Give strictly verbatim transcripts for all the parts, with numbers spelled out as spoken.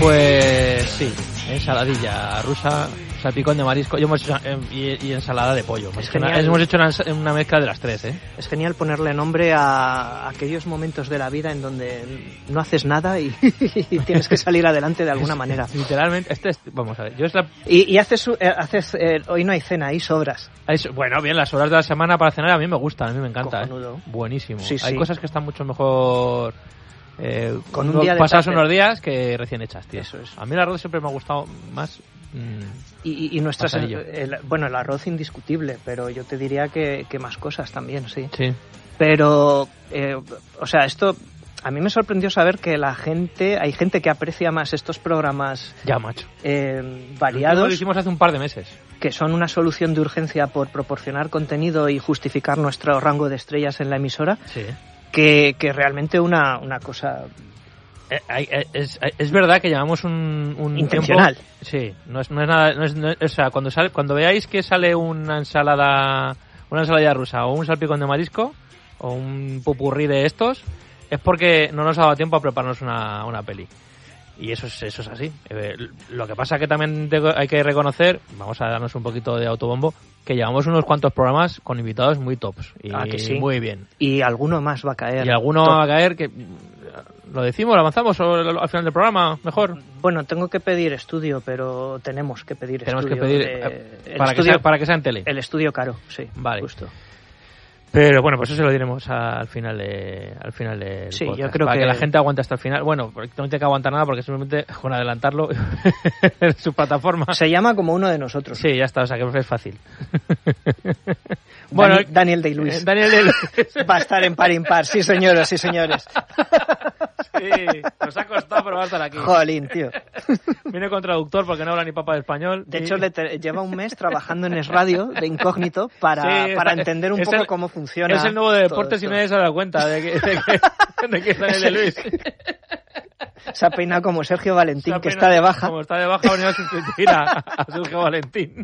Pues sí, ensaladilla rusa, salpicón de marisco y, hemos hecho, y, y ensalada de pollo. Es una, hemos hecho una, una mezcla de las tres, ¿eh? Es genial ponerle nombre a aquellos momentos de la vida en donde no haces nada y, y tienes que salir adelante de alguna manera. Literalmente, este es, vamos a ver, yo es la... Y, y haces, eh, haces eh, hoy no hay cena, hay sobras. Hay, bueno, bien, las horas de la semana para cenar a mí me gustan, a mí me encanta, ¿eh? Buenísimo. Sí, sí. Hay cosas que están mucho mejor... Eh, con un día de pasados unos días que recién hechas, tío. Eso es. A mí el arroz siempre me ha gustado más. Mmm, y, y nuestras el, el, bueno, el arroz indiscutible, pero yo te diría que, que más cosas también, sí. Sí. Pero, eh, o sea, esto a mí me sorprendió saber que la gente, hay gente que aprecia más estos programas. Ya, macho. Eh, variados. Lo hicimos hace un par de meses. Que son una solución de urgencia por proporcionar contenido y justificar nuestro rango de estrellas en la emisora. Sí. Que, que realmente una, una cosa... Eh, es, es verdad que llevamos un, un intencional. Tiempo, sí, no es, no es nada... No es, no es, o sea, cuando, sale, cuando veáis que sale una ensalada una ensalada rusa o un salpicón de marisco o un pupurrí de estos, es porque no nos ha dado tiempo a prepararnos una, una peli. Y eso es, eso es así. Eh, lo que pasa que también hay que reconocer, vamos a darnos un poquito de autobombo, que llevamos unos cuantos programas con invitados muy tops. Y ah, que sí. Muy bien. Y alguno más va a caer. Y alguno top. va a caer que... ¿Lo decimos? ¿Lo avanzamos o al final del programa? Mejor. Bueno, tengo que pedir estudio, pero tenemos que pedir tenemos estudio. Tenemos que pedir... De, para, estudio, que sea, para que sea en tele. El estudio caro, sí. Vale. Justo. Pero bueno, pues eso se lo diremos al final de, al final del sí, podcast, yo creo para que... que la gente aguante hasta el final. Bueno, no tiene que aguantar nada porque simplemente con adelantarlo en su plataforma. Se llama como uno de nosotros. Sí, ya está, o sea que es fácil. bueno, Daniel, Daniel Day-Lewis. Eh, Daniel Day-Lewis. Va a estar en par impar, sí señoras, sí señores. Sí, nos ha costado, pero va a estar aquí. Jolín, tío. Viene con traductor porque no habla ni papa de español. De y... hecho, le te... lleva un mes trabajando en Es Radio de incógnito para, sí, para entender un poco el, cómo funciona. Es el nuevo de deportes y nadie se ha dado cuenta de que, de que, de que está en el de Luis. Se ha peinado como Sergio Valentín, que está de baja. Como está de baja, ha venido a sustituir a, a Sergio Valentín.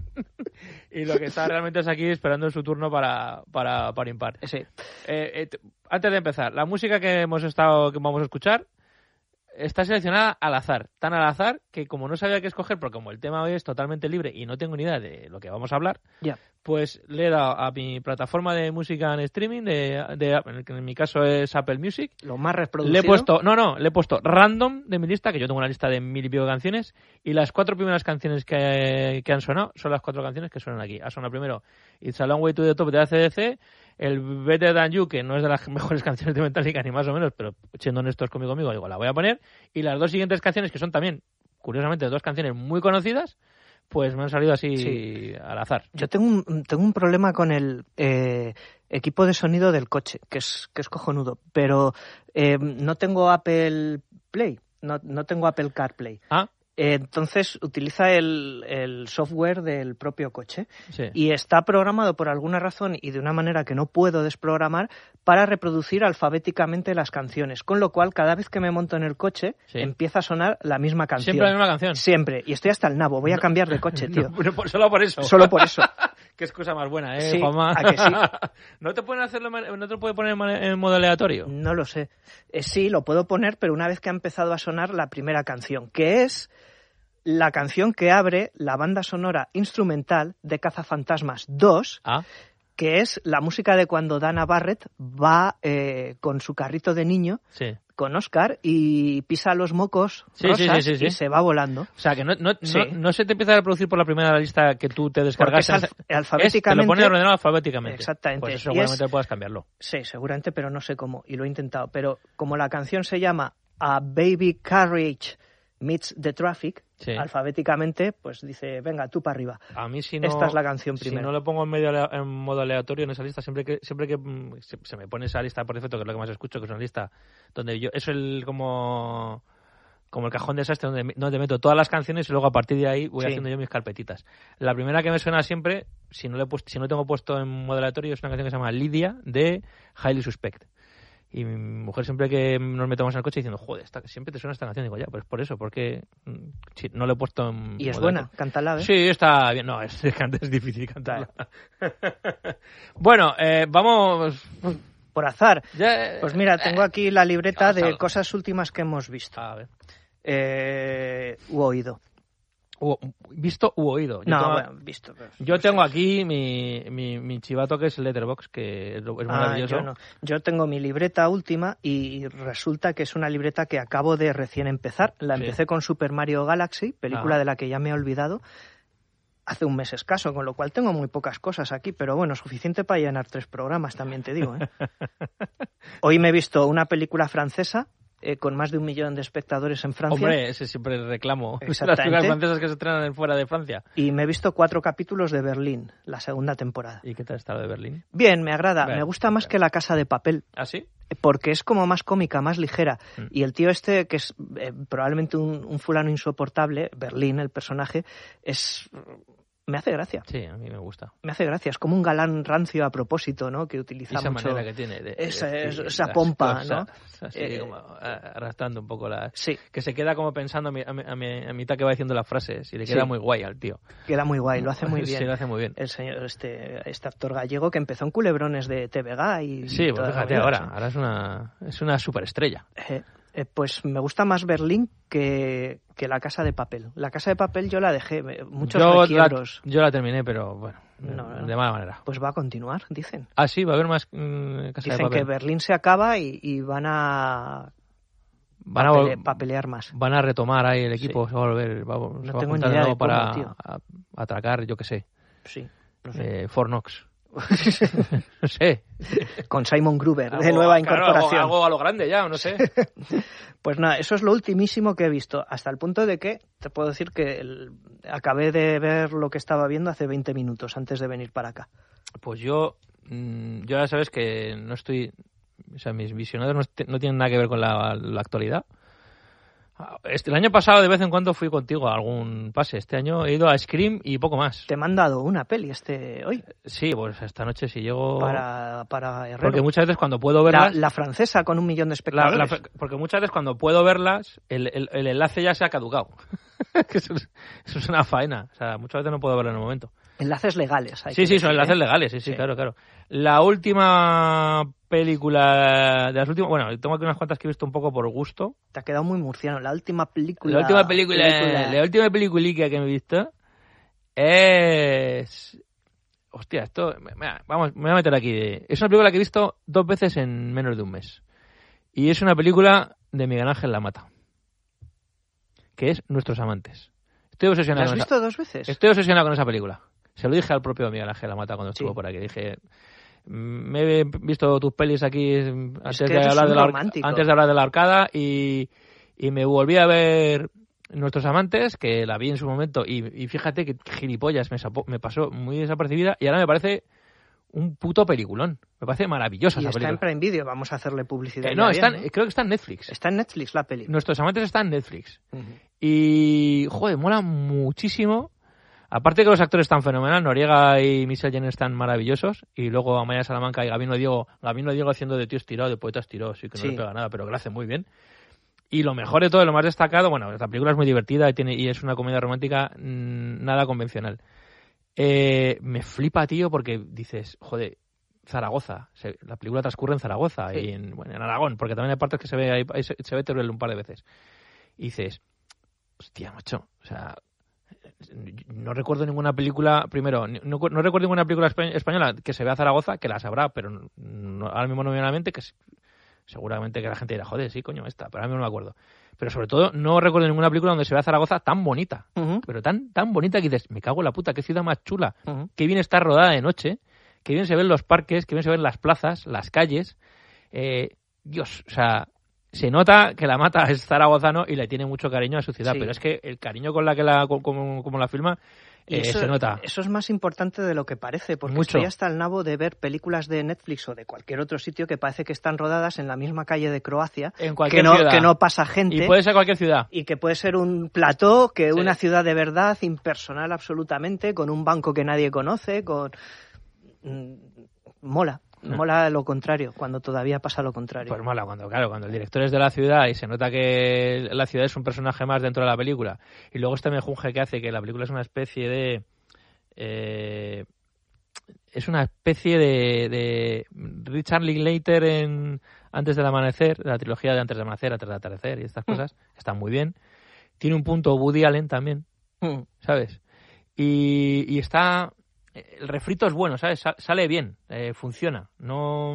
Y lo que está realmente es aquí esperando su turno para, para, para impar. Sí. Eh, eh, antes de empezar, la música que hemos estado, que vamos a escuchar está seleccionada al azar, tan al azar que como no sabía qué escoger, porque como el tema hoy es totalmente libre y no tengo ni idea de lo que vamos a hablar, yeah. pues le he dado a mi plataforma de música en streaming, de, de, que en mi caso es Apple Music. Lo más reproducido. Le he puesto, no, no, le he puesto random de mi lista, que yo tengo una lista de mil y pico canciones, y las cuatro primeras canciones que, que han sonado son las cuatro canciones que suenan aquí. Ha sonado primero It's a Long Way to the Top de A C D C, el Better Than You, que no es de las mejores canciones de Metallica ni más o menos, pero siendo honestos conmigo, conmigo, digo, la voy a poner, y las dos siguientes canciones, que son también, curiosamente, dos canciones muy conocidas, pues me han salido así sí. al azar. Yo tengo un, tengo un problema con el eh, equipo de sonido del coche, que es, que es cojonudo, pero eh, no tengo Apple Play, no, no tengo Apple CarPlay. Ah. Entonces utiliza el, el software del propio coche sí. y está programado por alguna razón y de una manera que no puedo desprogramar para reproducir alfabéticamente las canciones, con lo cual cada vez que me monto en el coche sí. empieza a sonar la misma canción. Siempre la misma canción. Siempre, y estoy hasta el nabo, voy a cambiar de coche, tío. No, no, solo por eso. Solo por eso. Qué excusa más buena, ¿eh, sí, Juanma? ¿a que sí? ¿No te pueden hacerlo, no te lo puede poner en modo aleatorio? No lo sé. Eh, sí, lo puedo poner, pero una vez que ha empezado a sonar la primera canción, que es la canción que abre la banda sonora instrumental de Cazafantasmas dos, ah. que es la música de cuando Dana Barrett va eh, con su carrito de niño, sí. con Oscar, y pisa los mocos sí, rosas sí, sí, sí, y sí. se va volando. O sea, que no, no, sí. no, no se te empieza a reproducir por la primera lista que tú te descargas. Alf alfabéticamente. Es, te lo pone ordenado alfabéticamente. Exactamente. Pues eso seguramente es, puedas cambiarlo. Sí, seguramente, pero no sé cómo, y lo he intentado. Pero como la canción se llama A Baby Carriage Meets the Traffic, sí. alfabéticamente, pues dice, venga, tú para arriba. A mí si no, esta es la canción primero. Si no lo pongo en, medio, en modo aleatorio en esa lista, siempre que siempre que se, se me pone esa lista por defecto, que es lo que más escucho, que es una lista donde yo, es el como como el cajón desastre donde, donde meto todas las canciones y luego a partir de ahí voy sí. haciendo yo mis carpetitas. La primera que me suena siempre, si no le he puesto, si no tengo puesto en modo aleatorio, es una canción que se llama Lydia de Highly Suspect. Y mi mujer siempre que nos metemos en el coche diciendo, joder, esta, siempre te suena esta canción. Digo, ya, pues por eso, porque sí, no lo he puesto en... Y es buena, cántala, ¿eh? Sí, está bien. No, es, es difícil cantarla. Bueno, eh, vamos... Por azar. Ya, pues mira, tengo aquí la libreta eh, de cosas últimas que hemos visto. A ver. Eh, u oído. U, visto u oído. Yo no, tengo, bueno, visto. Pero, yo tengo aquí mi, mi, mi chivato que es Letterboxd, que es, es maravilloso. Ah, yo, no. Yo tengo mi libreta última y resulta que es una libreta que acabo de recién empezar. La empecé sí. con Super Mario Galaxy, película ah. de la que ya me he olvidado hace un mes escaso, con lo cual tengo muy pocas cosas aquí, pero bueno, suficiente para llenar tres programas, también te digo, ¿eh? Hoy me he visto una película francesa Eh, con más de un millón de espectadores en Francia. Hombre, ese siempre reclamo. Las películas francesas que se estrenan fuera de Francia. Y me he visto cuatro capítulos de Berlín, la segunda temporada. ¿Y qué tal está lo de Berlín? Bien, me agrada. Bien, me gusta más bien. que La Casa de Papel. ¿Ah, sí? Porque es como más cómica, más ligera. Mm. Y el tío este, que es eh, probablemente un, un fulano insoportable, Berlín, el personaje, es... me hace gracia. Sí, a mí me gusta. Me hace gracia. Es como un galán rancio a propósito, ¿no? Que utiliza esa mucho... manera que tiene. De, esa, de, esa, de, esa pompa, cosas, ¿no? Así, eh, como arrastrando un poco la... Sí. Que se queda como pensando a, mi, a, mi, a, mi, a mitad que va diciendo las frases y le queda sí. muy guay al tío. Queda muy guay, lo hace muy bien. Sí, lo hace muy bien. El señor, este, este actor gallego que empezó en Culebrones de T V G y... Sí, pues fíjate vida, ahora. ¿sí? Ahora es una, es una superestrella. Eh, eh, pues me gusta más Berlín que, que La Casa de Papel. La Casa de Papel yo la dejé, muchos yo requiebros. La, yo la terminé, pero bueno, no, no, de mala manera. Pues va a continuar, dicen. Ah, sí, va a haber más mmm, Casa dicen de Papel. Dicen que Berlín se acaba y, y van a... Van a, papele, papelear más. Van a retomar ahí el equipo, sí. se va a volver, va, no se va tengo a ni idea de cómo, para tío. A, a atracar, yo qué sé. Sí, no sé. Eh, Fornox. No sé. Con Simon Gruber, algo, de nueva claro, incorporación. Algo, algo a lo grande ya, no sé. Pues nada, eso es lo ultimísimo que he visto, hasta el punto de que te puedo decir que el, acabé de ver lo que estaba viendo hace veinte minutos antes de venir para acá. Pues yo, mmm, yo ya sabes que no estoy, o sea, mis visionados no, est- no tienen nada que ver con la, la actualidad. Este, el año pasado de vez en cuando fui contigo a algún pase. Este año he ido a Scream y poco más. Te he mandado una peli este hoy. Sí, pues esta noche si llego... Para, para Herrero. Porque muchas veces cuando puedo verlas... La, la francesa con un millón de espectadores. La, la, porque muchas veces cuando puedo verlas, el, el, el enlace ya se ha caducado. eso, es, eso es una faena. O sea, muchas veces no puedo verlo en el momento. Enlaces legales. Hay sí, que sí, decir, son enlaces ¿eh? legales. Sí, sí, sí, claro, claro. La última película de las últimas... Bueno, tengo aquí unas cuantas que he visto un poco por gusto. Te ha quedado muy murciano. La última película... La última película... película... La última peliculica que me he visto es... Hostia, esto... Vamos, me voy a meter aquí. Es una película que he visto dos veces en menos de un mes. Y es una película de Miguel Ángel Lamata. Que es Nuestros Amantes. Estoy obsesionado ¿La has con visto esa... dos veces? Estoy obsesionado con esa película. Se lo dije al propio Miguel Ángel Lamata cuando estuvo sí. por aquí. Dije... Me he visto tus pelis aquí antes, es que de, hablar de la, romántico. antes de hablar de La Arcada y, y me volví a ver Nuestros Amantes, que la vi en su momento y, y fíjate que gilipollas me, sapó, me pasó muy desapercibida y ahora me parece un puto peliculón. Me parece maravillosa y esa está película. En Prime Video, vamos a hacerle publicidad. Eh, no, está, bien, ¿no? creo que está en Netflix. Está en Netflix la peli. Nuestros Amantes está en Netflix. Uh-huh. Y, joder, mola muchísimo. Aparte que los actores están fenomenal, Noriega y Michelle Jenner están maravillosos, y luego Amaya Salamanca y Gabino Diego, Gabino Diego haciendo de tío estirado, de poeta estirado, sí que no sí. le pega nada, pero que lo hace muy bien. Y lo mejor de todo, lo más destacado, bueno, la película es muy divertida y, tiene, y es una comedia romántica mmm, nada convencional. Eh, me flipa, tío, porque dices, joder, Zaragoza, se, la película transcurre en Zaragoza sí. y en, bueno, en Aragón, porque también hay partes que se ve, ahí, se, se ve Teruel un par de veces. Y dices, hostia, macho, o sea... No recuerdo ninguna película, primero, no, no recuerdo ninguna película española que se vea Zaragoza, que la sabrá, pero no, ahora mismo no me viene a la mente, que seguramente que la gente dirá, joder, sí, coño, esta, pero ahora mismo no me acuerdo. Pero sobre todo, no recuerdo ninguna película donde se vea Zaragoza tan bonita, uh-huh. pero tan tan bonita que dices, me cago en la puta, qué ciudad más chula, uh-huh. qué bien está rodada de noche, qué bien se ven los parques, qué bien se ven las plazas, las calles, eh, Dios, o sea... Se nota que Lamata es zaragozano y le tiene mucho cariño a su ciudad, sí. pero es que el cariño con la que la como, como la filma eh, eso, se nota. Eso es más importante de lo que parece, porque mucho. Estoy hasta el nabo de ver películas de Netflix o de cualquier otro sitio que parece que están rodadas en la misma calle de Croacia, en cualquier que no, ciudad. que no pasa gente. Y puede ser cualquier ciudad. Y que puede ser un plató, que sí. una ciudad de verdad, impersonal absolutamente, con un banco que nadie conoce, con... Mola. Mola lo contrario, cuando todavía pasa lo contrario. Pues mola, cuando claro, cuando el director es de la ciudad y se nota que la ciudad es un personaje más dentro de la película. Y luego este mejunje que hace que la película es una especie de... Eh, es una especie de, de Richard Linklater en Antes del Amanecer, la trilogía de Antes del Amanecer, Antes del Atardecer y estas cosas, mm. están muy bien. tiene un punto Woody Allen también, Mm. ¿sabes? Y, y está... El refrito es bueno, ¿sabes? Sa- sale bien, eh, funciona. No,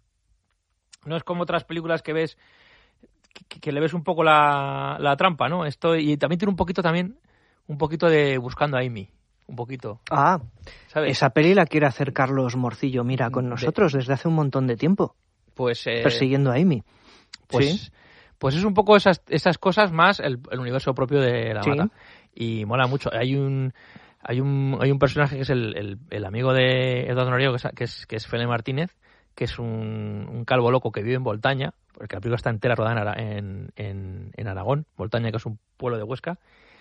no es como otras películas que ves, que, que le ves un poco la, la trampa, ¿no? Esto, y también tiene un poquito también, un poquito de Buscando a Amy. Un poquito. Ah, ¿sabes? esa peli la quiere hacer Carlos Morcillo, mira, con nosotros de... desde hace un montón de tiempo. Pues... Eh... Persiguiendo a Amy. Pues, ¿Sí? pues es un poco esas, esas cosas más el, el universo propio de la sí. mata. Y mola mucho. Hay un hay un hay un personaje que es el, el, el amigo de Eduardo Noriego, que es, que es, que es Fele Martínez, que es un, un calvo loco que vive en Voltaña, porque la película está entera rodada en, en, en Aragón, Voltaña, que es un pueblo de Huesca.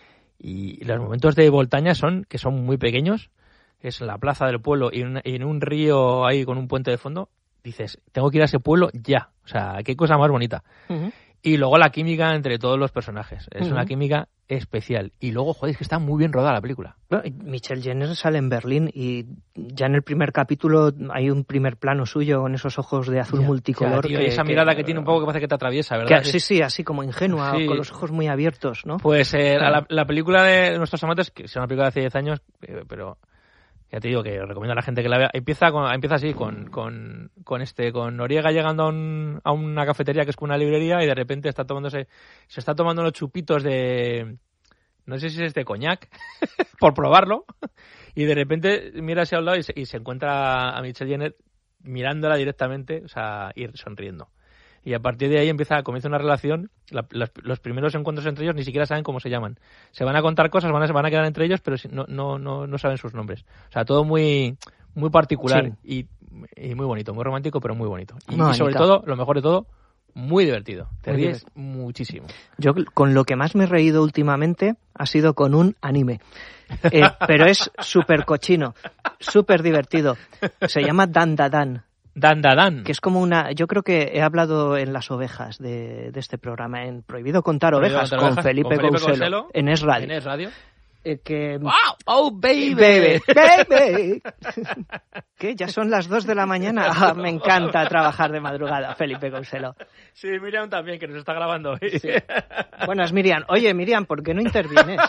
Y los momentos de Voltaña son que son muy pequeños, es la plaza del pueblo y en, y en un río ahí con un puente de fondo, dices, tengo que ir a ese pueblo ya. O sea, qué cosa más bonita. Uh-huh. Y luego la química entre todos los personajes. Es uh-huh. una química especial. Y luego, joder, es que está muy bien rodada la película. Bueno, Michelle Jenner sale en Berlín y ya en el primer capítulo hay un primer plano suyo con esos ojos de azul ya, multicolor. Ya, tío, que, esa que, mirada que tiene un poco que parece que te atraviesa, ¿verdad? Que, sí, sí, así como ingenua, sí. Con los ojos muy abiertos, ¿no? Pues eh, la, la película de Nuestros Amantes, que es una película de hace diez años, eh, pero... Ya te digo que recomiendo a la gente que la vea. Empieza con, empieza así, con, con, con este, con Noriega llegando a, un, a una cafetería que es como una librería y de repente está tomándose, se está tomando unos chupitos de, no sé si es de coñac, por probarlo, y de repente mira hacia un lado y se, y se encuentra a Michelle Jenner mirándola directamente, o sea, ir sonriendo. Y a partir de ahí empieza, comienza una relación. La, los, los primeros encuentros entre ellos ni siquiera saben cómo se llaman. Se van a contar cosas, van a, se van a quedar entre ellos, pero no, no, no, no saben sus nombres. O sea, todo muy, muy particular sí. y, y muy bonito, muy romántico, pero muy bonito. Y, y sobre todo, lo mejor de todo, muy divertido. Te muy ríes divertido. Muchísimo. Yo con lo que más me he reído últimamente ha sido con un anime. Eh, pero es súper cochino, súper divertido. Se llama Dan Da Dan. Dan Da Dan. Que es como una... Yo creo que he hablado en Las Ovejas de, de este programa, en Prohibido Contar Ovejas, Prohibido contar con, ovejas Felipe con Felipe Couselo, Couselo, en Es Radio. En Es Radio. Eh, que... ¡Wow! ¡Oh, baby! ¡Baby! ¡Baby! ¿Qué? ¿Ya son las dos de la mañana? Ah, me encanta trabajar de madrugada, Felipe Couselo. Sí, Miriam también, que nos está grabando hoy. Sí. Buenas, Miriam. Oye, Miriam, ¿por qué no intervienes?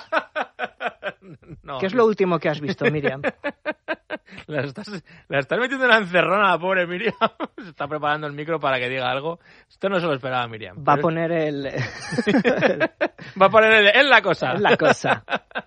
No, ¿qué es lo último que has visto, Miriam? La estás, la estás metiendo en la encerrona, la pobre Miriam. Se está preparando el micro para que diga algo. Esto no se lo esperaba Miriam. Va pero... a poner el... Va a poner el... en la cosa. En la cosa.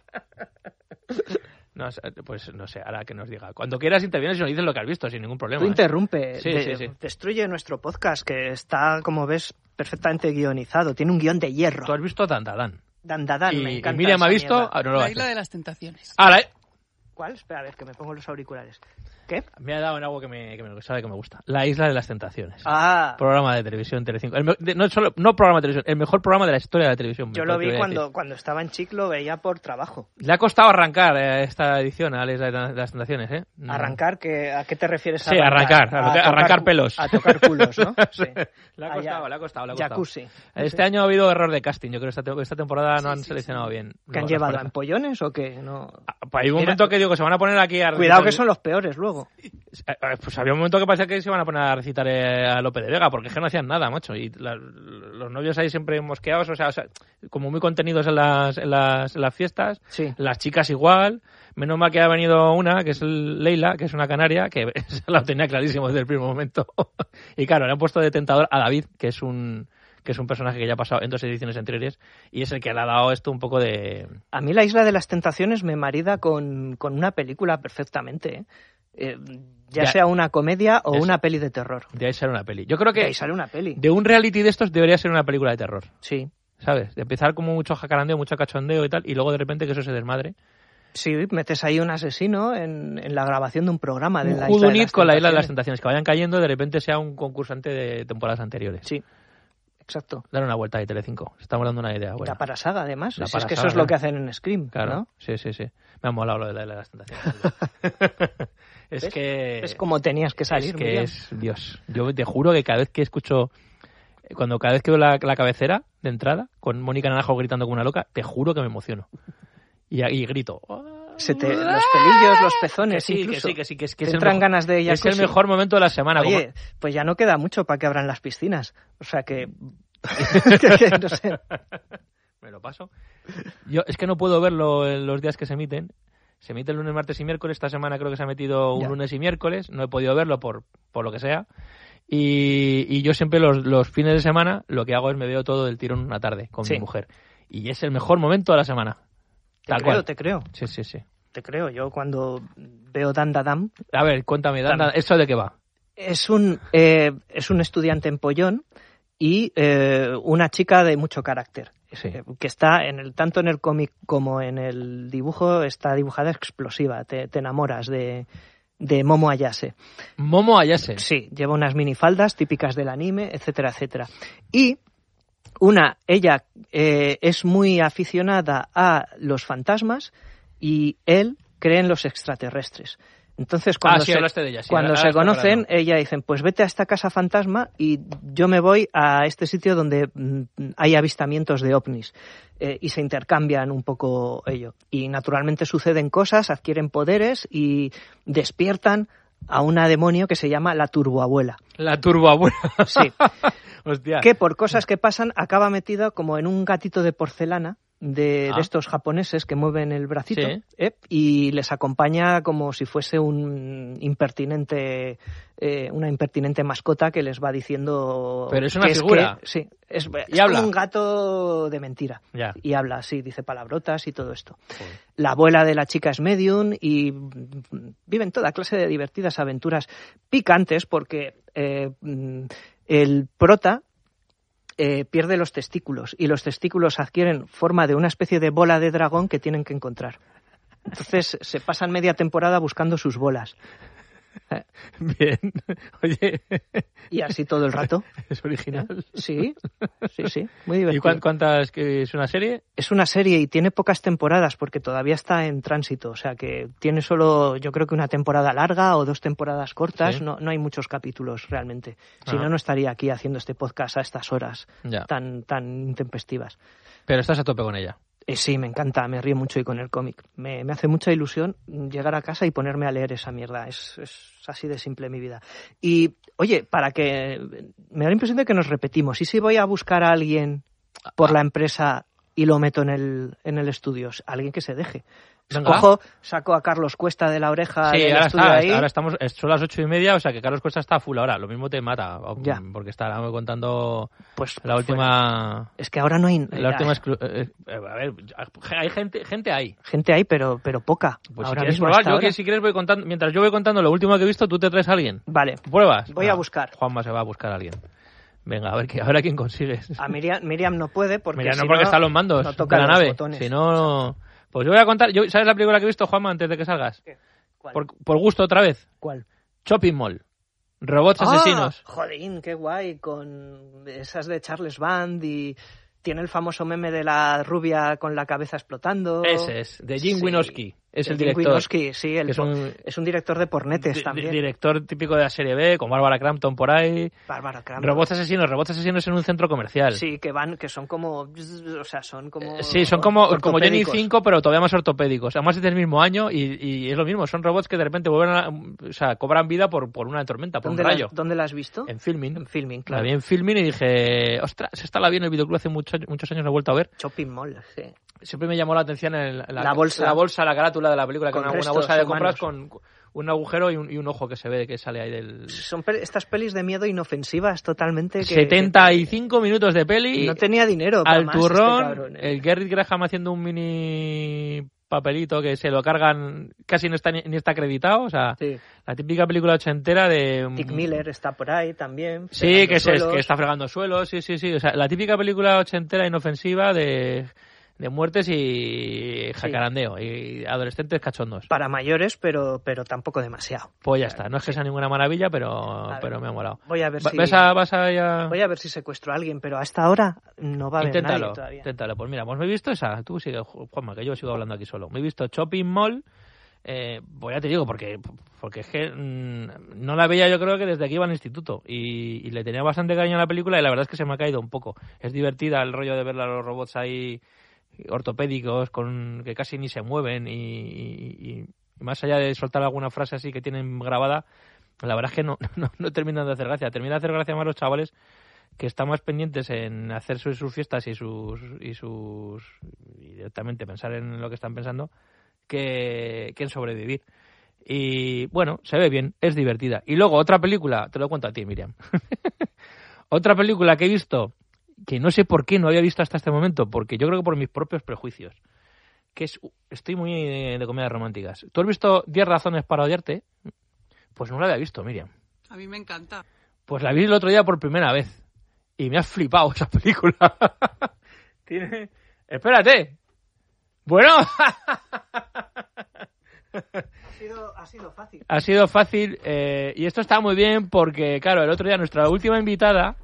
No, pues no sé, ahora que nos diga. Cuando quieras intervienes y nos dices lo que has visto, sin ningún problema. Tú interrumpe. ¿eh? Sí, de, sí, sí. Destruye nuestro podcast, que está, como ves, perfectamente guionizado. Tiene un guión de hierro. Tú has visto Dan Da Dan. Dan Da Dan, y, me encanta. Y Miriam ha visto... Ah, no la Isla de las Tentaciones. Ah, la... ¿Cuál? Espera, a ver, que me pongo los auriculares. ¿Qué? Me ha dado en algo que me, que me sabe que me gusta. La Isla de las Tentaciones. Ah. Programa de televisión Telecinco. El me, de, no, solo, no programa de televisión, el mejor programa de la historia de la televisión. Yo lo vi cuando, cuando estaba en Chic, lo veía por trabajo. Le ha costado arrancar eh, esta edición a la Isla de las Tentaciones, ¿eh? No. ¿Arrancar? ¿Qué, ¿A qué te refieres? Sí, arrancar. arrancar, a, a tocar, arrancar pelos. A tocar culos, ¿no? Sí. Le ha costado, le ha costado, le ha costado. Jacuzzi. Este sí. año ha habido error de casting. Yo creo que esta, esta temporada no sí, han sí, seleccionado sí. bien. ¿Que han llevado a empollones o qué? No... Hay un momento Mira, que digo que se van a poner aquí a... Cuidado que son los peores luego. Pues había un momento que parecía que se iban a poner a recitar a Lope de Vega, porque es que no hacían nada, macho. Y la, los novios ahí siempre mosqueados, o sea, o sea, como muy contenidos en las, en las, en las fiestas. Sí. Las chicas igual. Menos mal que ha venido una, que es Leila, que es una canaria, que se la tenía clarísimo desde el primer momento. Y claro, le han puesto de tentador a David, que es un... que es un personaje que ya ha pasado en dos ediciones anteriores y es el que le ha dado esto un poco de... A mí la Isla de las Tentaciones me marida con, con una película perfectamente, ¿eh? Eh, ya, ya sea una comedia o es, una peli de terror. De ahí sale una peli. Yo creo que de ahí sale una peli. De un reality de estos debería ser una película de terror. Sí. ¿Sabes? De empezar como mucho jacarandeo, mucho cachondeo y tal, y luego de repente que eso se desmadre. Sí, metes ahí un asesino en, en la grabación de un programa de un la Isla de las con la Isla de las Tentaciones, que vayan cayendo y de repente sea un concursante de temporadas anteriores. Sí. Exacto. Dar una vuelta ahí, Telecinco. Estamos dando una idea buena. La Parasaga, además. La si Parasaga, es que eso es lo que hacen en Scream, claro. ¿no? Sí, sí, sí. Me ha molado lo de la Isla de las Tentaciones. Es ¿Ves? que... Es como tenías que salir, Es que Miriam. es... Dios. Yo te juro que cada vez que escucho... Cuando cada vez que veo la, la cabecera de entrada, con Mónica Naranjo gritando como una loca, te juro que me emociono. Y, y grito... Se te, los pelillos, los pezones, que sí, incluso. Que sí, que sí, que es, que te es entran el mejor, ganas de jacuzzi. Es el mejor momento de la semana. Oye, como... pues ya no queda mucho para que abran las piscinas. O sea que... que, que no sé... me lo paso. Yo es que no puedo verlo en los días que se emiten. Se emite el lunes, martes y miércoles. Esta semana creo que se ha metido un ya. lunes y miércoles. No he podido verlo por, por lo que sea. Y, y yo siempre los, los fines de semana lo que hago es me veo todo del tirón una tarde con sí. mi mujer. Y es el mejor momento de la semana. Te Tal creo, cual. te creo. Sí, sí, sí. Te creo. Yo cuando veo Dan Da Dam... A ver, cuéntame, Dan, Dan, ¿eso de qué va? Es un, eh, es un estudiante en Pollón y eh, una chica de mucho carácter. Sí. Que está en el tanto en el cómic como en el dibujo está dibujada explosiva. Te, te enamoras de, de Momo Ayase. Momo Ayase. Sí, lleva unas minifaldas típicas del anime, etcétera, etcétera. Y una, ella eh, es muy aficionada a los fantasmas y él cree en los extraterrestres. Entonces, cuando, ah, sí, se, de ella, sí. cuando ahora, se ahora conocen, hablando. ella dicen, pues vete a esta casa fantasma y yo me voy a este sitio donde mm, hay avistamientos de ovnis. Eh, y se intercambian un poco ello. Y naturalmente suceden cosas, adquieren poderes y despiertan a una demonio que se llama la Turboabuela. La Turboabuela. Sí. Hostia. Que por cosas que pasan acaba metida como en un gatito de porcelana de, ah. de estos japoneses que mueven el bracito, sí. ¿eh? Y les acompaña como si fuese un impertinente eh, una impertinente mascota que les va diciendo... Pero es una que figura. Es que, sí, es, ¿Y es habla? como un gato de mentira. Ya. Y habla, sí, dice palabrotas y todo esto. Joder. La abuela de la chica es medium y viven toda clase de divertidas aventuras picantes porque eh, el prota Eh, pierde los testículos y los testículos adquieren forma de una especie de bola de dragón que tienen que encontrar. Entonces se pasan media temporada buscando sus bolas. Bien. Oye. Y así todo el rato. Es original. ¿Eh? Sí, sí, sí. Muy divertido. ¿Y cuántas? Que ¿Es una serie? Es una serie y tiene pocas temporadas porque todavía está en tránsito. O sea que tiene solo, yo creo que una temporada larga o dos temporadas cortas. ¿Sí? No, no hay muchos capítulos realmente. Si no, no estaría aquí haciendo este podcast a estas horas ya. tan, tan intempestivas. Pero estás a tope con ella. Eh, sí, me encanta, me río mucho y con el cómic. Me, me hace mucha ilusión llegar a casa y ponerme a leer esa mierda. Es, es así de simple mi vida. Y, oye, para que... Me da la impresión de que nos repetimos. ¿Y si voy a buscar a alguien por ah. la empresa y lo meto en el, en el estudio? Alguien que se deje. Venga. Cojo, saco a Carlos Cuesta de la oreja sí, del ahora estudio está, ahí. ahora estamos, son las ocho y media, o sea que Carlos Cuesta está full ahora. Lo mismo te mata, ya. porque está contando pues, la última... Fuera. Es que ahora no hay... La última exclu... eh, eh, a ver, hay gente, gente ahí. Gente hay, pero, pero poca. Pues ahora si quieres mismo probar, yo ahora. que si quieres voy contando, mientras yo voy contando lo último que he visto, tú te traes a alguien. Vale. ¿Pruebas? Voy ah, a buscar. Juanma se va a buscar a alguien. Venga, a ver, a ver a quién consigues. A Miriam, Miriam no puede porque Miriam no si porque no, están los mandos no toca de la los nave. Botones. Si no... Pues yo voy a contar... Yo, ¿sabes la película que he visto, Juanma, antes de que salgas? ¿Qué? ¿Cuál? Por, por gusto otra vez. ¿Cuál? Shopping Mall. Robots ah, asesinos. Jolín, qué guay. Con esas de Charles Band y... Tiene el famoso meme de la rubia con la cabeza explotando. Ese es, de Jim sí, Wynorski. Es el Jim director. Wynorski, sí, el, es, un, es un director de pornetes di, también. Director típico de la serie B, con Bárbara Crampton por ahí. Bárbara Crampton. Robots asesinos, robots asesinos en un centro comercial. Sí, que van, que son como, o sea, son como... Sí, son como, como Jenny cinco, pero todavía más ortopédicos. Además es del mismo año y, y es lo mismo, son robots que de repente vuelven a, o sea, cobran vida por, por una tormenta, por un rayo. La, ¿Dónde la has visto? En Filmin. En Filmin, claro. La vi en Filmin y dije, ostras, esta la vi en el videoclub hace mucho, muchos años, no he vuelto a ver. Shopping Mall, sí. Siempre me llamó la atención el, la, la bolsa, la bolsa, la carátula de la película, con una, una bolsa de compras humanos. con un agujero y un, y un ojo que se ve que sale ahí del... Son pe estas pelis de miedo inofensivas totalmente. Que, setenta y cinco que... minutos de peli. No tenía dinero al más turrón, este cabrón, ¿eh? El Gerrit Graham haciendo un mini papelito que se lo cargan, casi no está ni, ni está acreditado, o sea, sí. La típica película ochentera de... Dick Miller está por ahí también. Sí, que, se, que está fregando suelos, sí, sí, sí, o sea, la típica película ochentera inofensiva de... de muertes y jacarandeo, sí. Y adolescentes cachondos. Para mayores, pero pero tampoco demasiado. Pues ya está, no es que sea ninguna maravilla, pero pero me ha molado. Voy a ver si... ¿Vas a, vas a, ya... Voy a ver si secuestro a alguien, pero a esta hora no va a haber inténtalo, nadie todavía. Inténtalo, pues mira, pues me he visto esa, tú sigue, Juanma, que yo sigo hablando aquí solo. Me he visto Shopping Mall, eh, pues ya te digo, porque porque es que mmm, no la veía yo creo que desde que iba al instituto y, y le tenía bastante cariño a la película y la verdad es que se me ha caído un poco. Es divertida el rollo de ver a los robots ahí ortopédicos con que casi ni se mueven y, y, y más allá de soltar alguna frase así que tienen grabada, la verdad es que no, no, no terminan de hacer gracia. Termina de hacer gracia más los chavales que están más pendientes en hacer sus, sus fiestas y sus y sus y directamente pensar en lo que están pensando que, que en sobrevivir. Y bueno, se ve bien, es divertida. Y luego otra película, te lo cuento a ti, Miriam. Otra película que he visto, que no sé por qué no había visto hasta este momento, porque yo creo que por mis propios prejuicios, que es, estoy muy de comedias románticas. ¿Tú has visto diez razones para odiarte? Pues no la había visto, Miriam. A mí me encanta. Pues la vi el otro día por primera vez. Y me ha flipado esa película. Tiene... Espérate. Bueno. ha, sido, ha sido fácil. Ha sido fácil. Eh, y esto está muy bien porque, claro, el otro día nuestra última invitada...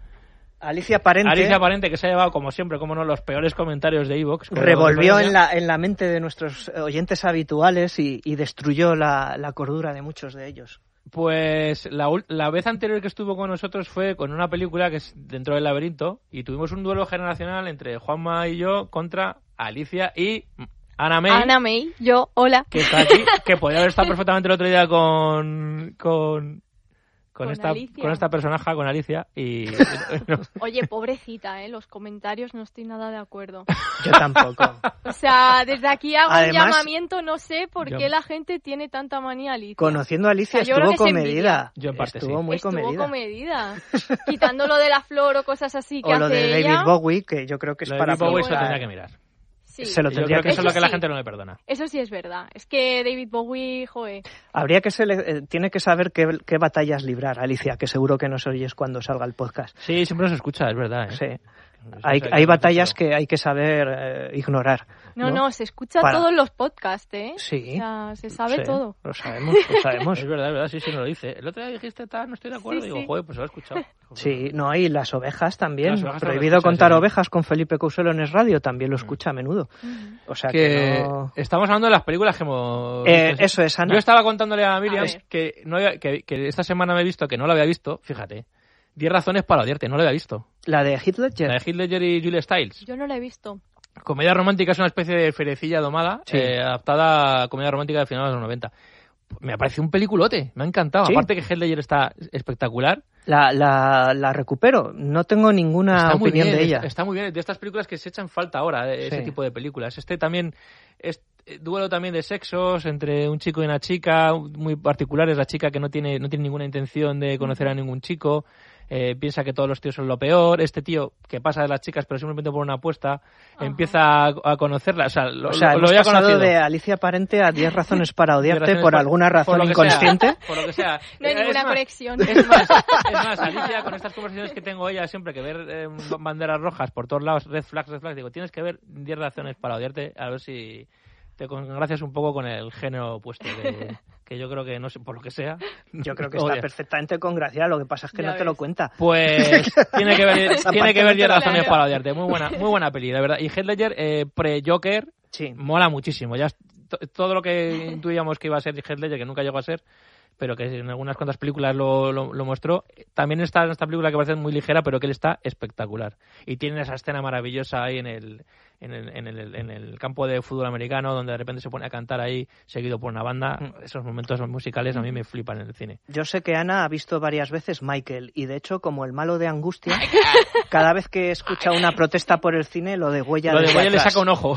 Alicia Parente. Alicia Parente, que se ha llevado, como siempre, como no, los peores comentarios de iVoox. Revolvió en la, en la mente de nuestros oyentes habituales y, y destruyó la, la cordura de muchos de ellos. Pues la, la vez anterior que estuvo con nosotros fue con una película que es Dentro del laberinto y tuvimos un duelo generacional entre Juanma y yo contra Alicia y Ana May. Ana May, yo, hola. Que está aquí, que podía haber estado perfectamente el otro día con... con Con, con, esta, con esta personaje, con Alicia, y... no. Oye, pobrecita, ¿eh? Los comentarios no estoy nada de acuerdo. Yo tampoco. O sea, desde aquí hago Además, un llamamiento, no sé por yo... qué la gente tiene tanta manía a Alicia. Conociendo a Alicia, o sea, estuvo comedida. Yo en parte estuvo sí. muy estuvo comedida. comedida. Quitando lo de la flor o cosas así que o hace lo de ella. David Bowie, que yo creo que es lo para... David Bowie sí, se lo bueno. tendría que mirar. Sí. Se lo Yo tendría creo que que eso es lo que la sí. gente no me perdona. Eso sí es verdad. Es que David Bowie, joe. Habría que se le, eh, tiene que saber qué, qué batallas librar, Alicia, que seguro que nos oyes cuando salga el podcast. Sí, siempre nos escucha, es verdad. ¿eh? Sí. Hay, hay batallas que hay que saber eh, ignorar. No, no, no, se escucha Para... todos los podcasts, ¿eh? Sí. O sea, se sabe sí, todo. Lo sabemos, lo sabemos. Es verdad, es verdad, sí, sí, nos lo dice. El otro día dijiste tal, no estoy de acuerdo. Sí, Digo, sí. joder, pues lo he escuchado. Sí, no, y las ovejas también. Las ovejas Prohibido escucha, contar sí. ovejas con Felipe Couselo en Es Radio, también lo escucha a menudo. Uh-huh. O sea que, que no... estamos hablando de las películas que hemos Eh, visto. eso es, Ana. Yo estaba contándole a Miriam A que, no había, que, que esta semana me he visto, que no la había visto, fíjate. diez razones para odiarte, no la había visto. La de Heath Ledger. La de Heath Ledger y Julia Stiles. Yo no la he visto. Comedia romántica es una especie de ferecilla domada, Sí. eh, adaptada a comedia romántica de finales de los noventa. Me ha parecido un peliculote, me ha encantado. ¿Sí? Aparte que Heath Ledger está espectacular. La, la, la recupero. No tengo ninguna Está muy opinión bien, de ella. Está muy bien. De estas películas que se echan falta ahora, de ese Sí. tipo de películas. Este también, es duelo también de sexos entre un chico y una chica, muy particulares. La chica que no tiene, no tiene ninguna intención de conocer a ningún chico. Eh, piensa que todos los tíos son lo peor. Este tío que pasa de las chicas pero simplemente por una apuesta Ajá. empieza a, a conocerla. O sea, lo, O sea, lo, hemos lo había pasado conocido. de Alicia Parente a diez razones para odiarte razones por para- alguna por razón lo que inconsciente. sea, por lo que sea. No hay Eh, ninguna es más, conexión. Es más, es más, Alicia, con estas conversaciones que tengo ella siempre que ver eh, banderas rojas por todos lados, red flags, red flags, digo, tienes que ver diez razones para odiarte, a ver si te congracias un poco con el género opuesto, que, que yo creo que, no sé, por lo que sea... Yo creo que está odia. perfectamente congraciada, lo que pasa es que Ya no te lo ves. cuenta. Pues tiene que ver, Esa tiene parte que no ver te diez la razones creo. para odiarte. Muy buena, muy buena peli, de verdad. Y Heath Ledger, eh, pre-Joker, Sí. mola muchísimo. Ya es to- todo lo que intuíamos que iba a ser Heath Ledger, que nunca llegó a ser, pero que en algunas cuantas películas lo, lo, lo mostró. También está en esta película que parece muy ligera, pero que él está espectacular. Y tiene esa escena maravillosa ahí en el, en el, en el, en el campo de fútbol americano, donde de repente se pone a cantar ahí, seguido por una banda. Esos momentos musicales a mí me flipan en el cine. Yo sé que Ana ha visto varias veces Michael y de hecho como el malo de Angustia, cada vez que escucha una protesta por el cine lo degüella Lo de desde Goya le atrás. saca un ojo.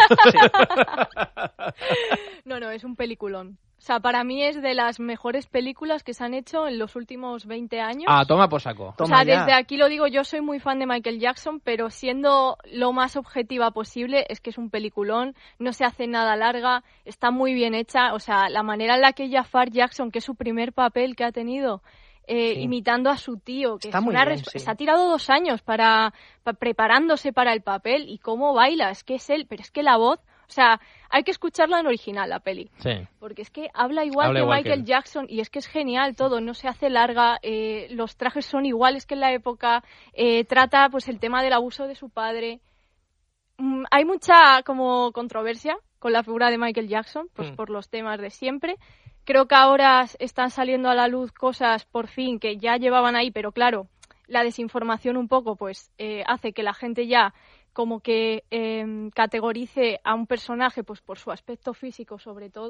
No, no, es un peliculón. O sea, para mí es de las mejores películas que se han hecho en los últimos veinte años. Ah, toma por saco. O Toma sea, ya. desde aquí lo digo, yo soy muy fan de Michael Jackson, pero siendo lo más objetiva posible, es que es un peliculón, no se hace nada larga, está muy bien hecha. O sea, la manera en la que Jafar Jackson, que es su primer papel que ha tenido, eh, Sí. imitando a su tío, que Está es muy una bien, resp- sí. se ha tirado dos años para, pa- preparándose para el papel, y cómo baila, es que es él, pero es que la voz, o sea, hay que escucharla en original, la peli. Sí. Porque es que habla igual Habla que igual que Michael él. Jackson y es que es genial todo, no se hace larga, eh, los trajes son iguales que en la época, eh, trata pues el tema del abuso de su padre. Mm, hay mucha como controversia con la figura de Michael Jackson, pues Mm. por los temas de siempre. Creo que ahora s- están saliendo a la luz cosas por fin que ya llevaban ahí, pero claro, la desinformación un poco pues eh, hace que la gente ya como que eh, categorice a un personaje pues por su aspecto físico sobre todo.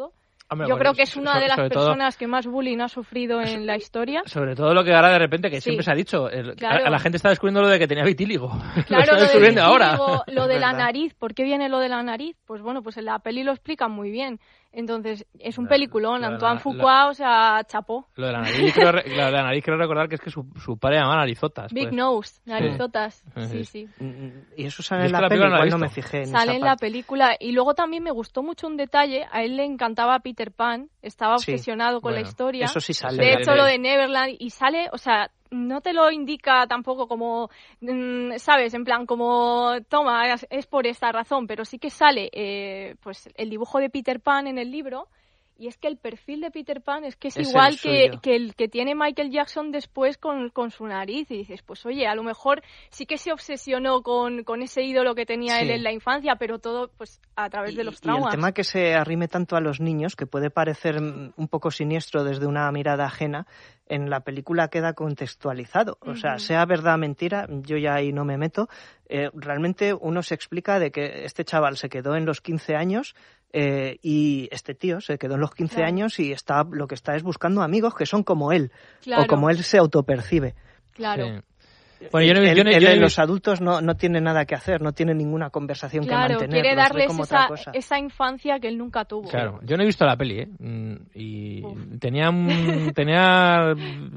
Hombre, Yo bueno, creo que es una sobre, de las sobre personas todo, que más bullying ha sufrido en la historia. Sobre todo lo que ahora de repente, que Sí. siempre se ha dicho, el, Claro. a, a la gente está descubriendo lo de que tenía vitíligo. Claro, lo está lo del descubriendo ahora. vitíligo, lo de la verdad. nariz. ¿Por qué viene lo de la nariz? Pues bueno, pues en la peli lo explican muy bien. Entonces, es un La- peliculón. la- Antoine la- Fuqua, o sea, chapó. Lo de la nariz, creo, re- lo de la nariz creo recordar que es que su, su padre llamaba Narizotas. Big pues. Nose, narizotas. Sí. Sí, sí. Mm, Y eso Yo sale es en que la la peli, película no la he igual no me visto. fijé en Sale esa en la parte. película. Y luego también me gustó mucho un detalle. A él le encantaba Peter Pan. Estaba Sí. obsesionado con Bueno, la historia. Eso sí sale. De Sí, hecho, sí. lo de Neverland, y sale, o sea, no te lo indica tampoco como, mm, ¿sabes? En plan, como, toma, es, es por esta razón, pero sí que sale, eh, pues, el dibujo de Peter Pan en el libro, y es que el perfil de Peter Pan es que es, Es igual el que, suyo. que el que tiene Michael Jackson después con, con su nariz, y dices, pues oye, a lo mejor sí que se obsesionó con, con ese ídolo que tenía Sí. él en la infancia, pero todo, pues, a través de Y- los Y el traumas. tema que se arrime tanto a los niños, que puede parecer mm, un poco siniestro desde una mirada ajena, en la película queda contextualizado. O sea, Ujú. sea verdad o mentira, yo ya ahí no me meto. Eh, realmente uno se explica de que este chaval se quedó en los quince años eh, y este tío se quedó en los quince Claro. años y está lo que está es buscando amigos que son como él, Claro, o como él se autopercibe. claro. Sí. Bueno, yo no, Él- yo no- él yo no he en los visto- adultos no, no tiene nada que hacer, no tiene ninguna conversación que Claro, mantener. quiere los ve darles como otra esa, cosa. esa infancia que él nunca tuvo. Claro, yo no he visto la peli, ¿eh? Mm, Y Uf. tenía un- tenía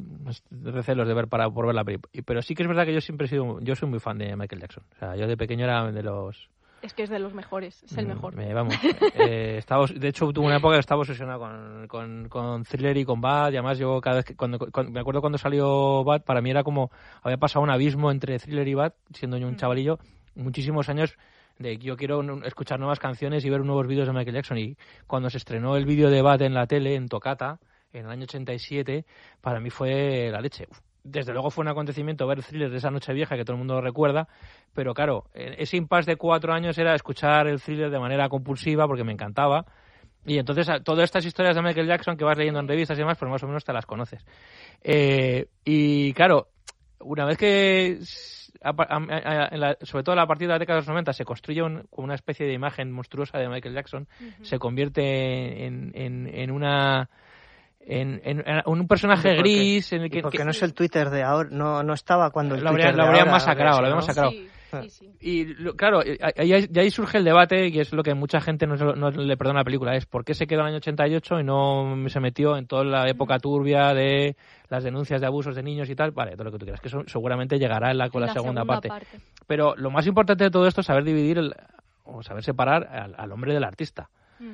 mm, recelos de ver para por ver la peli, Y- pero sí que es verdad que yo siempre he sido, yo soy muy fan de Michael Jackson. O sea, yo de pequeño era de los Es que es de los mejores, es el Mm, mejor. Me, vamos, eh, estaba, de hecho, tuve una época que estaba obsesionado con, con, con Thriller y con Bad. Y además, yo cada vez que. Cuando, cuando- me acuerdo cuando salió Bad, para mí era como. Había pasado un abismo entre Thriller y Bad, siendo yo un Mm. chavalillo, muchísimos años. De que yo quiero un- escuchar nuevas canciones y ver nuevos vídeos de Michael Jackson. Y cuando se estrenó el vídeo de Bad en la tele, en Tocata, en el año ochenta y siete, para mí fue la leche. Uf. Desde luego fue un acontecimiento ver Thriller de esa noche vieja que todo el mundo recuerda, pero claro, ese impasse de cuatro años era escuchar el Thriller de manera compulsiva porque me encantaba. Y entonces a- todas estas historias de Michael Jackson que vas leyendo en revistas y demás, pues más o menos te las conoces. Eh, y claro, una vez que, s- a pa- a- a- en la- sobre todo a partir de la década de los noventa, se construye un- como una especie de imagen monstruosa de Michael Jackson, Ujú. se convierte en, en, en una... En, en- en un personaje ¿Y por qué? gris en el ¿Y que, por qué que- no es el Twitter de ahora? No, no estaba cuando el Lo Twitter habrían- lo de habrían ahora, masacrado, de lo eso, habrían ¿no? masacrado. Sí, sí, sí. Y lo- claro, ahí, ahí- ya ahí surge el debate, y es lo que mucha gente no, se lo- no le perdona a la película, es por qué se quedó en el año ochenta y ocho y no se metió en toda la época turbia de las denuncias de abusos de niños y tal. Vale, todo lo que tú quieras, que eso seguramente llegará en la, con En la, segunda, parte. Pero lo más importante de todo esto es saber dividir el- o saber separar al, al hombre del artista. Ujú.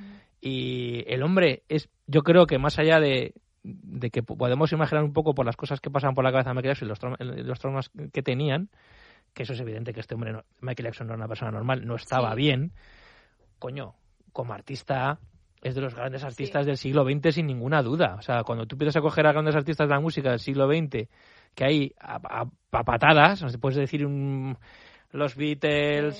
Y el hombre es, yo creo que más allá de, de que podemos imaginar un poco por las cosas que pasan por la cabeza de Michael Jackson y los, traum- los traumas que tenían, que eso es evidente que este hombre, no, Michael Jackson no era una persona normal, no estaba Sí. bien, coño, como artista es de los grandes artistas Sí. del siglo veinte sin ninguna duda. O sea, cuando tú empiezas a coger a grandes artistas de la música del siglo veinte, que hay a, a- a patadas, no sé, puedes decir un, los Beatles,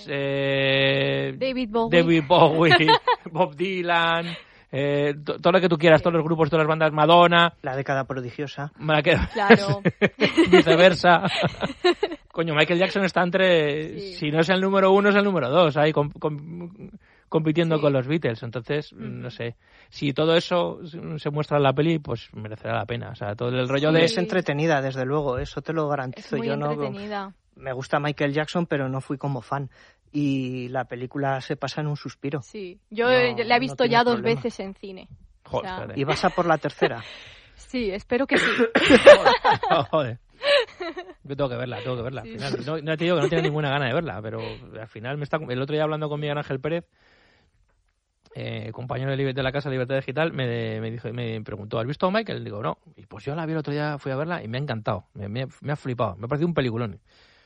eh, David Bowie. David Bowie, Bob Dylan, eh, to- todo lo que tú quieras, Sí. todos los grupos, todas las bandas, Madonna, La década prodigiosa. ma- que- Claro. viceversa. Coño, Michael Jackson está entre, Sí. si no es el número uno, es el número dos, ahí com- com- compitiendo Sí. con los Beatles. Entonces, Ujú. no sé, si todo eso se muestra en la peli, pues merecerá la pena. O sea, todo el rollo Sí. de... Es entretenida, desde luego, eso te lo Es garantizo. muy Yo no entretenida. me gusta Michael Jackson, pero no fui como fan. Y la película se pasa en un suspiro. Sí. Yo No, eh, la he no visto tiene ya dos problema. veces en cine. Joder, O sea, espérate. Y vas a por la tercera. Sí, espero que sí. Oh, joder. Yo tengo que verla, tengo que verla. Al Sí. final, no, no te digo que no tengo ninguna gana de verla, pero al final me está. El otro día hablando con Miguel Ángel Pérez, eh, compañero de, Liber- de la Casa Libertad Digital, me, me dijo, me preguntó, ¿has visto a Michael? Digo, no. Y pues yo la vi el otro día, fui a verla y me ha encantado. Me, me- me ha flipado. Me ha parecido un peliculón.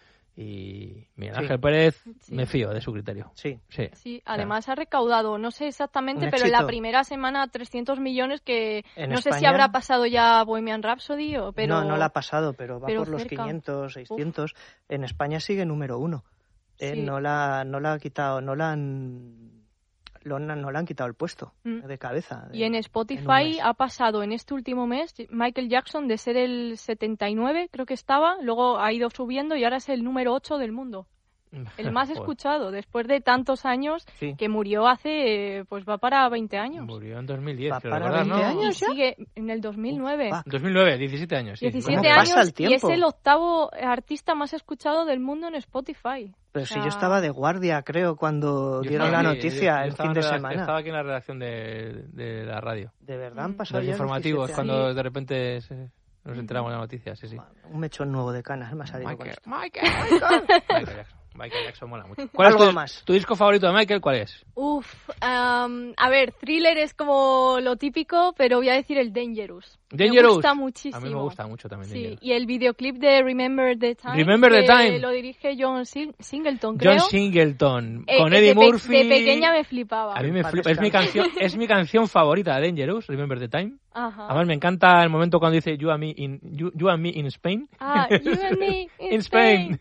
Y Miguel Sí. Ángel Pérez, Sí. me fío de su criterio. Sí. Sí. Sí, además ha recaudado, no sé exactamente, Un pero en la éxito. primera semana trescientos millones que En no sé si España- habrá pasado ya Bohemian Rhapsody o pero No, no la ha pasado, pero va pero por los cerca. quinientos, seiscientos. En España sigue número uno. Eh, Sí. No la, no la ha quitado, no la han, lo han- no le han quitado el puesto Mm. de cabeza. de- Y en un Spotify mes. ha pasado en este último mes Michael Jackson de ser el setenta y nueve, creo que estaba, luego ha ido subiendo y ahora es el número ocho del mundo. El más escuchado, después de tantos años, sí. que murió hace, pues va para veinte años. Murió en dos mil diez, ¿Va creo, para ¿verdad? veinte ¿no? años ya? Y sigue en el dos mil nueve. Uf, dos mil nueve, diecisiete años, sí. diecisiete ¿Cómo años pasa el y es tiempo? el octavo artista más escuchado del mundo en Spotify. Pero O si sea, yo estaba de guardia, creo, cuando Yo dieron estaba la aquí, noticia yo el estaba fin de en la- semana. Estaba aquí en la redacción de, de la radio. De verdad han Mm. pasado Los ya informativos, diecisiete cuando años. de repente se- nos enteramos de la noticia, sí, sí. Un mechón nuevo de canas me ha salido con Michael, esto. Michael, Michael. Michael Jackson. Michael Jackson mola mucho. ¿Cuál es Algo tu, más. tu disco favorito de Michael? ¿Cuál es? Uf, um, a ver, Thriller es como lo típico, pero voy a decir el Dangerous. Dangerous. Me gusta muchísimo. A mí me gusta mucho también. Sí, Dangerous. y el videoclip de Remember the Time. Remember the que Time. Lo dirige John Sing- Singleton, creo. John Singleton, Eh, con eh, Eddie de pe- Murphy. De pequeña me flipaba. A mí me Paz flipa. Es mi descanse. canción, es mi canción favorita de Dangerous, Remember the Time. Ajá. Además me encanta el momento cuando dice You and me in, you, you and me in Spain. Ah, You and Me in In Spain.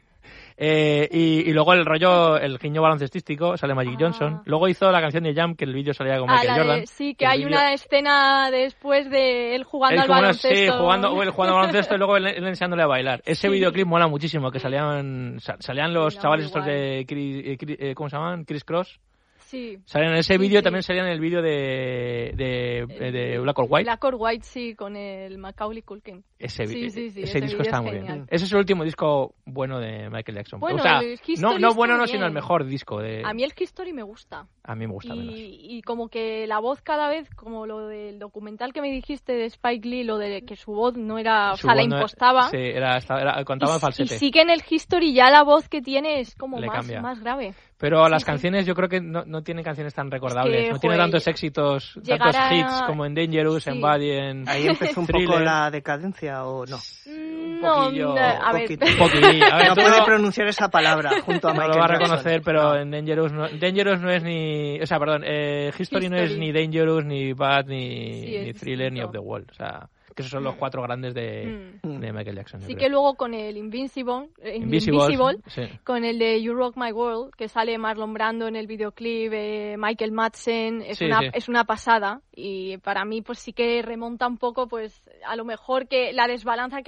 Eh, y, y luego el rollo, el guiño baloncestístico, sale Magic Ah. Johnson. Luego hizo la canción de Jump, que el vídeo salía con Ah, Michael la de- Jordan. sí, que El hay vídeo- una escena después de él jugando él al como una- baloncesto. Sí, jugando, o él jugando al baloncesto y luego él, él enseñándole a bailar. Ese Sí. videoclip mola muchísimo, que salían sa- salían los Era chavales muy estos guay. de, Chris- eh, Chris- eh, ¿cómo se llaman? Chris Cross. Sí. Salían en ese Sí, vídeo, sí. también salían en el vídeo de, de, de, de Black or White. Black or White, sí, con el Macaulay Culkin. Ese, vi- Sí, sí, sí, ese ese disco vídeo está es muy genial. bien. Ese es el último disco bueno de Michael Jackson. Bueno, o sea, el History no, no está bueno, no, bien. sino el mejor disco de... A mí el History me gusta. A mí me gusta menos. Y, y como que la voz cada vez, como lo del documental que me dijiste de Spike Lee, lo de que su voz no era, o Su sea, la voz no- impostaba. Sí, era, estaba- era- contaba y, en falsete. y sí que en el History ya la voz que tiene es como Le más, cambia. más grave. Pero Sí, las sí. canciones yo creo que no, no tienen canciones tan recordables. que, no tiene joder, tantos éxitos, llegar tantos a- hits como en Dangerous, Sí. en Body, en... Ahí empezó un poco Thriller. la decadencia, ¿o no? Mm, poquillo, no, a un ver, poquito. Un poquillo. A ver, No tú puede no- pronunciar esa palabra junto a no Michael lo va a Jackson. reconocer, pero No. en Dangerous no, Dangerous no es ni... O sea, perdón, eh, History, no es History. ni Dangerous, ni Bad, ni, Sí, es ni Thriller, ni distinto. Off the Wall. O sea, que esos son los cuatro grandes de, Mm. de Michael Jackson. yo Sí creo. que luego con el Invincible, eh, Invisible, Invisible, sí. con el de You Rock My World, que sale Marlon Brando en el videoclip, eh, Michael Madsen, es, Sí, una, sí. es una pasada. Y para mí, pues sí que remonta un poco, pues a lo mejor que la desbalanza que